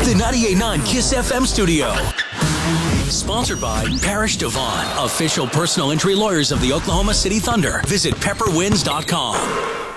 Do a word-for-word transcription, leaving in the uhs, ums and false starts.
The ninety-eight point nine KISS F M studio. Sponsored by Parrish Devon, official personal injury lawyers of the Oklahoma City Thunder. Visit pepper wins dot com.